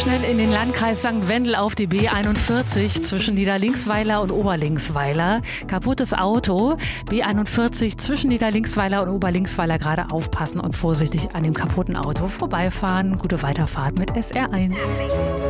Schnell in den Landkreis St. Wendel auf die B41 zwischen Niederlinksweiler und Oberlinksweiler. Kaputtes Auto. B41 zwischen Niederlinksweiler und Oberlinksweiler, gerade aufpassen und vorsichtig an dem kaputten Auto vorbeifahren. Gute Weiterfahrt mit SR1.